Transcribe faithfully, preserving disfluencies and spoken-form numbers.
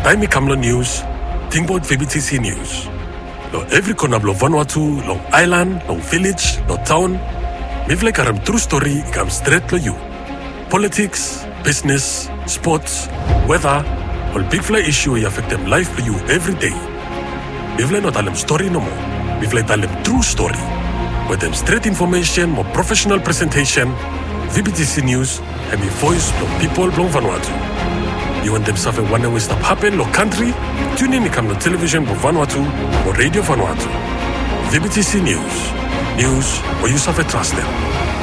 Taimi Kamlo News, Tingboard V B T C News. Lo every corner of Vanuatu, long island, long village, lo town. Mivle karam true story ikam straight to you. Politics, business, sports, weather, all big fly issue will affect them life for you every day. Mivle not tell them story no more. Mivle tell them true story. With them straight information, more professional presentation, V B T C News, and me voice from people from Vanuatu. You want them suffer one way stop happen no country? Tune in come no television for Vanuatu or radio Vanuatu. V B T C News. News where you suffer trust them.